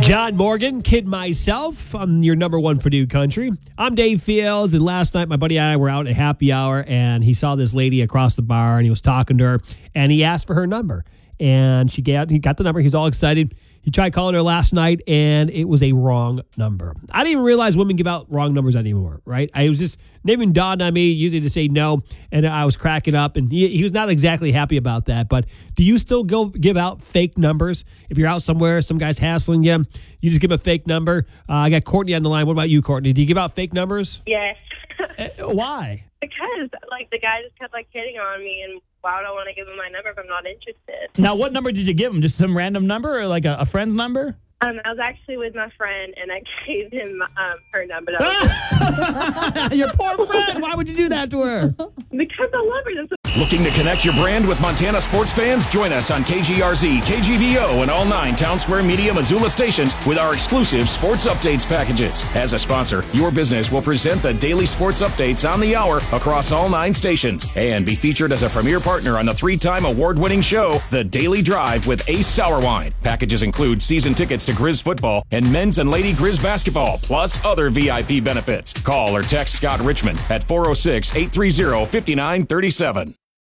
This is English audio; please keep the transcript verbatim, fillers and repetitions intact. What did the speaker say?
John Morgan, Kid Myself. I'm your number one for New Country. I'm Dave Fields, and last night my buddy and I were out at happy hour, and he saw this lady across the bar, and he was talking to her, and he asked for her number. And she got, he got the number. He was all excited. He tried calling her last night, and it was a wrong number. I didn't even realize women give out wrong numbers anymore, right? I was just, naming dawned on me, usually to say no, and I was cracking up, and he, he was not exactly happy about that. But do you still go give out fake numbers? If you're out somewhere, some guy's hassling you, you just give a fake number. Uh, I got Courtney on the line. What about you, Courtney? Do you give out fake numbers? Yes. uh, why? Because, like, the guy just kept, like, hitting on me, and why would I want to give him my number if I'm not interested? Now, what number did you give him? Just some random number or, like, a, a friend's number? Um, I was actually with my friend, and I gave him um, her number. Your poor friend. Why would you do that to her? Because I love her. That's Looking to connect your brand with Montana sports fans? Join us on K G R Z, K G V O, and all nine Town Square Media Missoula stations with our exclusive sports updates packages. As a sponsor, your business will present the daily sports updates on the hour across all nine stations and be featured as a premier partner on the three-time award-winning show, The Daily Drive with Ace Sour Wine. Packages include season tickets to Grizz football and men's and lady Grizz basketball, plus other V I P benefits. Call or text Scott Richmond at four oh six, eight three zero, five nine three seven.